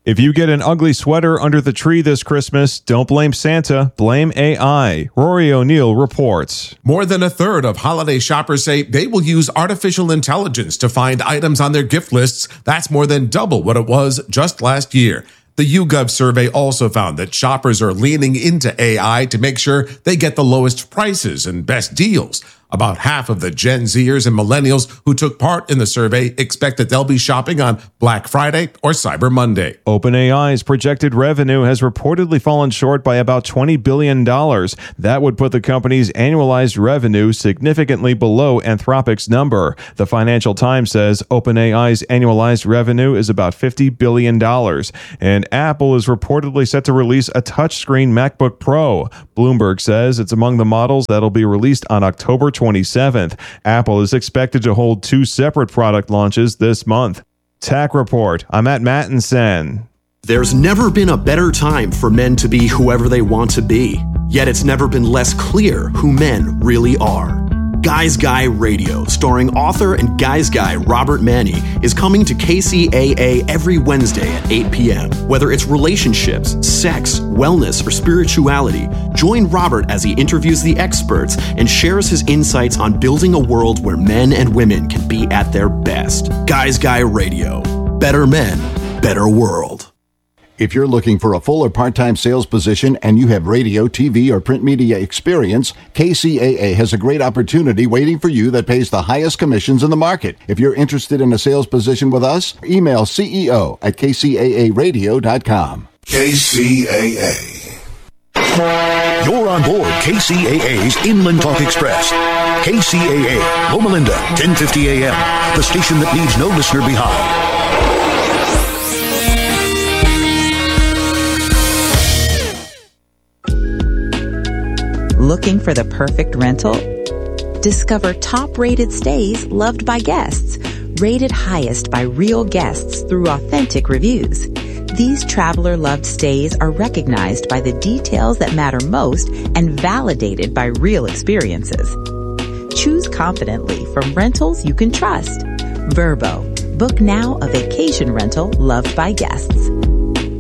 Speaker 11: If you get an ugly sweater under the tree this Christmas, don't blame Santa, blame A I. Rory O'Neill reports.
Speaker 12: More than a third of holiday shoppers say they will use artificial intelligence to find items on their gift lists. That's more than double what it was just last year. The YouGov survey also found that shoppers are leaning into A I to make sure they get the lowest prices and best deals. About half of the Gen Zers and millennials who took part in the survey expect that they'll be shopping on Black Friday or Cyber Monday.
Speaker 11: OpenAI's projected revenue has reportedly fallen short by about twenty billion dollars. That would put the company's annualized revenue significantly below Anthropic's number. The Financial Times says OpenAI's annualized revenue is about fifty billion dollars. And Apple is reportedly set to release a touchscreen MacBook Pro. Bloomberg says it's among the models that'll be released on October twenty-seventh. Apple is expected to hold two separate product launches this month. Tech Report. I'm at Mattinson.
Speaker 13: There's never been a better time for men to be whoever they want to be. Yet it's never been less clear who men really are. Guys Guy Radio, starring author and Guys Guy Robert Manni, is coming to K C A A every Wednesday at eight p.m. Whether it's relationships, sex, wellness, or spirituality, join Robert as he interviews the experts and shares his insights on building a world where men and women can be at their best. Guys Guy Radio. Better men, better world.
Speaker 9: If you're looking for a full or part-time sales position and you have radio, T V, or print media experience, K C A A has a great opportunity waiting for you that pays the highest commissions in the market. If you're interested in a sales position with us, email C E O at K C A A radio dot com.
Speaker 8: K C A A.
Speaker 14: You're on board K C A A's Inland Talk Express. K C A A, Loma Linda, ten fifty a.m. The station that leaves no listener behind.
Speaker 15: Looking for the perfect rental? Discover top-rated stays loved by guests, rated highest by real guests through authentic reviews. These traveler-loved stays are recognized by the details that matter most and validated by real experiences. Choose confidently from rentals you can trust. Verbo. Book now a vacation rental loved by guests.